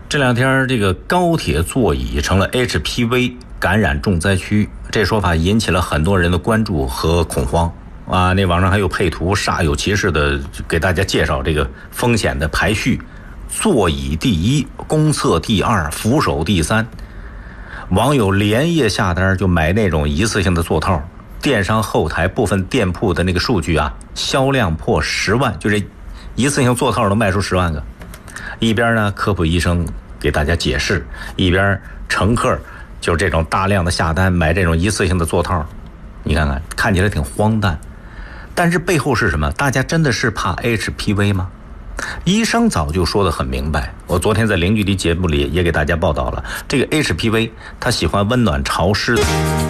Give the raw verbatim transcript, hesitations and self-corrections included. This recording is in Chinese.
这两天这个高铁座椅成了 H P V 感染重灾区，这说法引起了很多人的关注和恐慌啊！那网上还有配图，煞有其事的给大家介绍这个风险的排序：座椅第一，公厕第二，扶手第三。网友连夜下单就买那种一次性的座套，电商后台部分店铺的那个数据啊，销量破十万，就这一次性座套都卖出十万个。一边呢，科普医生给大家解释，一边乘客就这种大量的下单买这种一次性的座套，你看看看起来挺荒诞，但是背后是什么？大家真的是怕 H P V 吗？医生早就说得很明白，我昨天在零距离节目里也给大家报道了，这个 H P V 它喜欢温暖潮湿的。